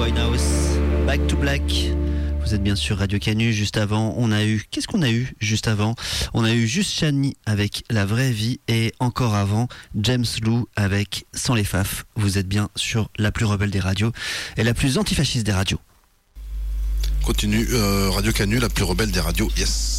Winehouse, Back to Black. Vous êtes bien sûr Radio Canu. Juste avant, on a eu... Qu'est-ce qu'on a eu juste avant? On a eu Juste Chani avec La Vraie Vie et encore avant, James Lou avec Sans les Faf. Vous êtes bien sur la plus rebelle des radios et la plus antifasciste des radios. Continue, Radio Canu, la plus rebelle des radios, yes.